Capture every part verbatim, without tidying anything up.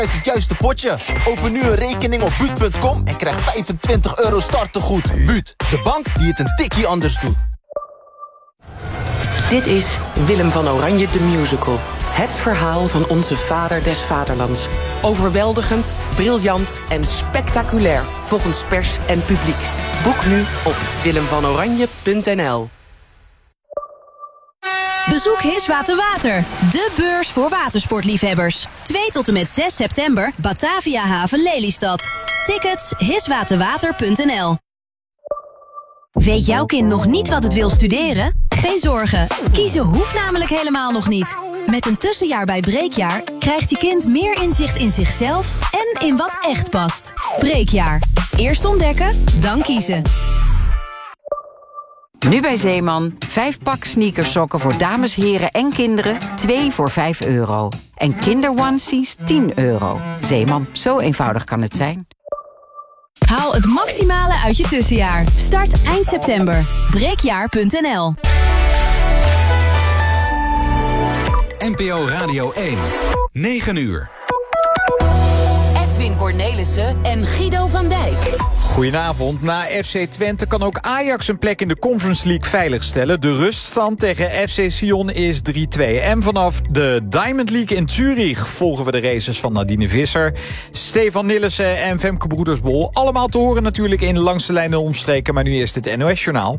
uit het juiste potje. Open nu een rekening op buut punt com en krijg vijfentwintig euro startegoed. Buut, de bank die het een tikkie anders doet. Dit is Willem van Oranje de Musical. Het verhaal van onze vader des vaderlands. Overweldigend, briljant en spectaculair volgens pers en publiek. Boek nu op willem van oranje punt n l. Bezoek Hiswater Water, de beurs voor watersportliefhebbers. twee tot en met zes september, Batavia Haven Lelystad. Tickets hiswaterwater punt n l. Weet jouw kind nog niet wat het wil studeren? Geen zorgen, kiezen hoeft namelijk helemaal nog niet. Met een tussenjaar bij Breekjaar krijgt je kind meer inzicht in zichzelf en in wat echt past. Breekjaar. Eerst ontdekken, dan kiezen. Nu bij Zeeman. Vijf pak sneakersokken voor dames, heren en kinderen. Twee voor vijf euro. En kinderonesies tien euro. Zeeman, zo eenvoudig kan het zijn. Haal het maximale uit je tussenjaar. Start eind september. breekjaar punt n l. N P O Radio één. negen uur. Edwin Cornelissen en Guido van Dijk. Goedenavond. Na F C Twente kan ook Ajax een plek in de Conference League veiligstellen. De ruststand tegen F C Sion is drie twee. En vanaf de Diamond League in Zurich volgen we de races van Nadine Visser, Stefan Nillissen en Femke Broedersbol. Allemaal te horen natuurlijk in Langs de Lijn en Omstreken. Maar nu eerst het N O S-journaal.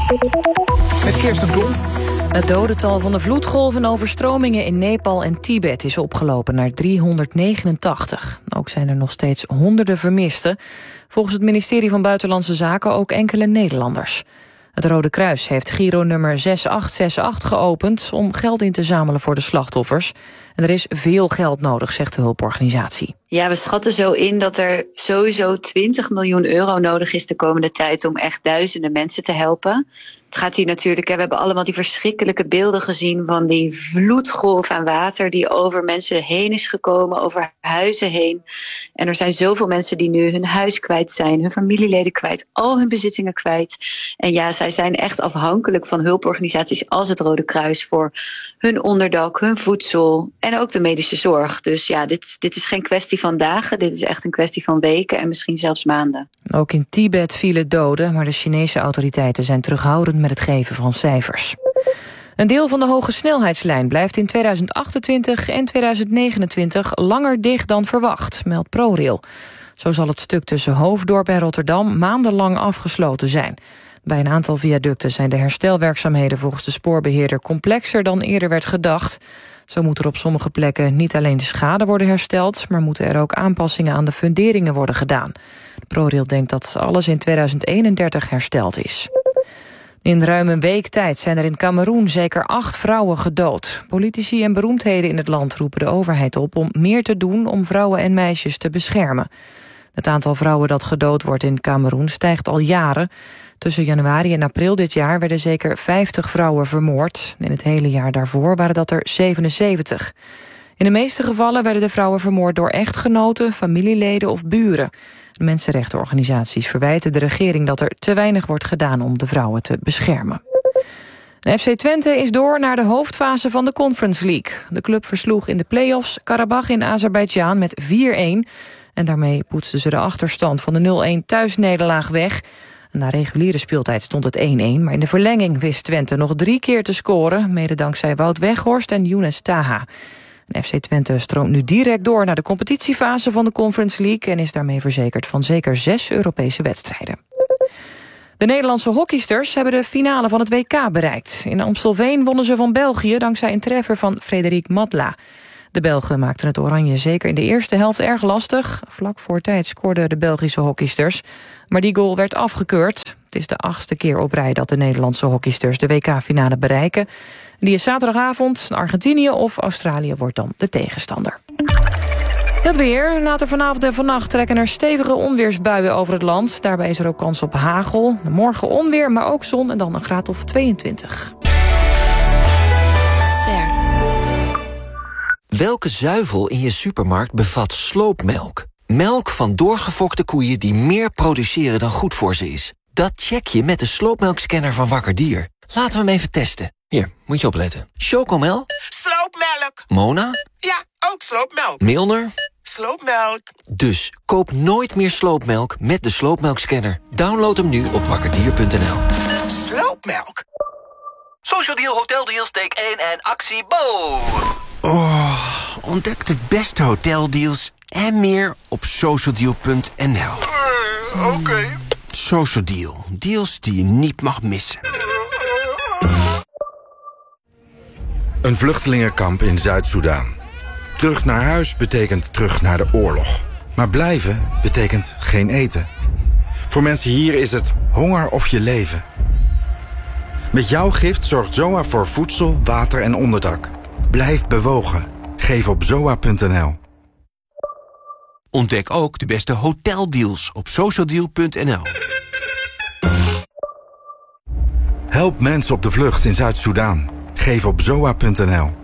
Met Kirsten Klom. Het dodental van de vloedgolven en overstromingen in Nepal en Tibet is opgelopen naar driehonderdnegenentachtig. Ook zijn er nog steeds honderden vermisten. Volgens het ministerie van Buitenlandse Zaken ook enkele Nederlanders. Het Rode Kruis heeft Giro-nummer zes acht zes acht geopend om geld in te zamelen voor de slachtoffers. En er is veel geld nodig, zegt de hulporganisatie. Ja, we schatten zo in dat er sowieso twintig miljoen euro nodig is de komende tijd om echt duizenden mensen te helpen. Het gaat hier natuurlijk, hè, we hebben allemaal die verschrikkelijke beelden gezien van die vloedgolf aan water die over mensen heen is gekomen, over huizen heen. En er zijn zoveel mensen die nu hun huis kwijt zijn, hun familieleden kwijt, al hun bezittingen kwijt. En ja, zij zijn echt afhankelijk van hulporganisaties als het Rode Kruis voor hun onderdak, hun voedsel en ook de medische zorg. Dus ja, dit, dit is geen kwestie van dagen, dit is echt een kwestie van weken en misschien zelfs maanden. Ook in Tibet vielen doden, maar de Chinese autoriteiten zijn terughoudend met het geven van cijfers. Een deel van de hoge snelheidslijn blijft in tweeduizend achtentwintig en tweeduizend negenentwintig langer dicht dan verwacht, meldt ProRail. Zo zal het stuk tussen Hoofddorp en Rotterdam maandenlang afgesloten zijn. Bij een aantal viaducten zijn de herstelwerkzaamheden volgens de spoorbeheerder complexer dan eerder werd gedacht. Zo moet er op sommige plekken niet alleen de schade worden hersteld, maar moeten er ook aanpassingen aan de funderingen worden gedaan. ProRail denkt dat alles in tweeduizend eenendertig hersteld is. In ruim een week tijd zijn er in Kameroen zeker acht vrouwen gedood. Politici en beroemdheden in het land roepen de overheid op om meer te doen om vrouwen en meisjes te beschermen. Het aantal vrouwen dat gedood wordt in Kameroen stijgt al jaren. Tussen januari en april dit jaar werden zeker vijftig vrouwen vermoord. In het hele jaar daarvoor waren dat er zevenenzeventig. In de meeste gevallen werden de vrouwen vermoord door echtgenoten, familieleden of buren. De mensenrechtenorganisaties verwijten de regering dat er te weinig wordt gedaan om de vrouwen te beschermen. F C Twente is door naar de hoofdfase van de Conference League. De club versloeg in de play-offs Karabach in Azerbeidzjan met vier-een. En daarmee poetsten ze de achterstand van de nul-een thuisnederlaag weg. Na reguliere speeltijd stond het één-één, maar in de verlenging wist Twente nog drie keer te scoren, mede dankzij Wout Weghorst en Younes Taha. En F C Twente stroomt nu direct door naar de competitiefase van de Conference League en is daarmee verzekerd van zeker zes Europese wedstrijden. De Nederlandse hockeysters hebben de finale van het W K bereikt. In Amstelveen wonnen ze van België dankzij een treffer van Frederik Matla. De Belgen maakten het oranje zeker in de eerste helft erg lastig. Vlak voor tijd scoorden de Belgische hockeysters. Maar die goal werd afgekeurd. Het is de achtste keer op rij dat de Nederlandse hockeysters de W K-finale bereiken. Die is zaterdagavond. Argentinië of Australië wordt dan de tegenstander. Het weer. Later vanavond en vannacht trekken er stevige onweersbuien over het land. Daarbij is er ook kans op hagel. Morgen onweer, maar ook zon en dan een graad of tweeëntwintig. Ster. Welke zuivel in je supermarkt bevat sloopmelk? Melk van doorgefokte koeien die meer produceren dan goed voor ze is. Dat check je met de sloopmelkscanner van Wakker Dier. Laten we hem even testen. Hier, moet je opletten. Chocomel. Sloopmelk. Mona. Ja, ook sloopmelk. Milner? Sloopmelk. Dus koop nooit meer sloopmelk met de sloopmelkscanner. Download hem nu op wakkerdier punt n l. Sloopmelk. Social Deal Hotel Deals take één en actie Bo. Oh, ontdek de beste hoteldeals en meer op social deal punt n l. Uh, Oké. Okay. Social Deal. Deals die je niet mag missen. Een vluchtelingenkamp in Zuid-Soedan. Terug naar huis betekent terug naar de oorlog. Maar blijven betekent geen eten. Voor mensen hier is het honger of je leven. Met jouw gift zorgt Z O A voor voedsel, water en onderdak. Blijf bewogen. Geef op zoa punt n l. Ontdek ook de beste hoteldeals op social deal punt n l. Help mensen op de vlucht in Zuid-Soedan. Geef op zoa punt n l.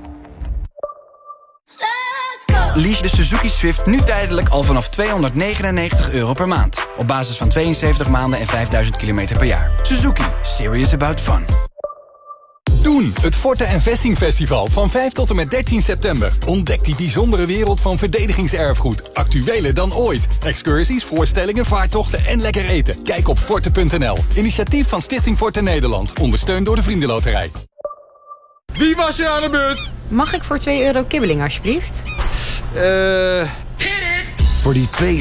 Lease de Suzuki Swift nu tijdelijk al vanaf tweehonderdnegenennegentig euro per maand. Op basis van tweeënzeventig maanden en vijfduizend kilometer per jaar. Suzuki. Serious about fun. Doen, het Forte en Vesting Festival van vijf tot en met dertien september. Ontdek die bijzondere wereld van verdedigingserfgoed. Actueler dan ooit. Excursies, voorstellingen, vaartochten en lekker eten. Kijk op forte punt n l. Initiatief van Stichting Forte Nederland. Ondersteund door de Vriendenloterij. Wie was er aan de beurt? Mag ik voor twee euro kibbeling alsjeblieft? Eh... Uh... Voor die twee